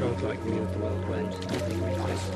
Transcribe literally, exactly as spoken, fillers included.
roguelike view of the world where nothing really is